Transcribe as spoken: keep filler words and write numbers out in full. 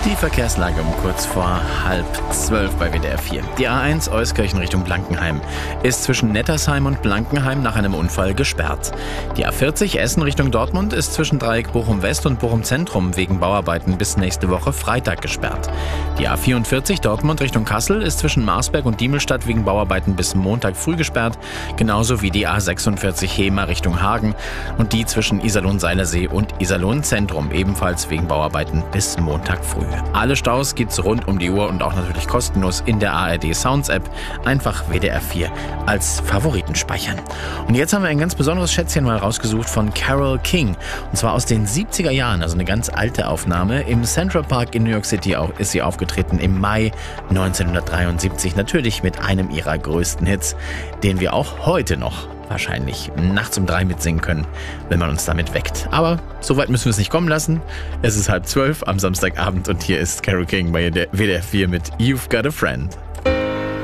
Die Verkehrslage um kurz vor halb zwölf bei W D R vier. Die A eins Euskirchen Richtung Blankenheim ist zwischen Nettersheim und Blankenheim nach einem Unfall gesperrt. Die A vierzig Essen Richtung Dortmund ist zwischen Dreieck Bochum West und Bochum Zentrum wegen Bauarbeiten bis nächste Woche Freitag gesperrt. Die A vierundvierzig Dortmund Richtung Kassel ist zwischen Marsberg und Diemelstadt wegen Bauarbeiten bis Montag früh gesperrt, genauso wie die A sechsundvierzig Hemer Richtung Hagen und die zwischen Iserlohn-Seilersee und Iserlohn Zentrum ebenfalls wegen Bauarbeiten bis Montag früh. Alle Staus gibt's rund um die Uhr und auch natürlich kostenlos in der A R D Sounds App. Einfach W D R vier als Favoriten speichern. Und jetzt haben wir ein ganz besonderes Schätzchen mal rausgesucht von Carole King. Und zwar aus den siebziger Jahren, also eine ganz alte Aufnahme. Im Central Park in New York City ist sie aufgetreten im Mai neunzehnhundertdreiundsiebzig. Natürlich mit einem ihrer größten Hits, den wir auch heute noch wahrscheinlich nachts um drei mitsingen können, wenn man uns damit weckt. Aber so weit müssen wir es nicht kommen lassen. Es ist halb zwölf am Samstagabend und hier ist Carole King bei W D R vier mit You've Got a Friend.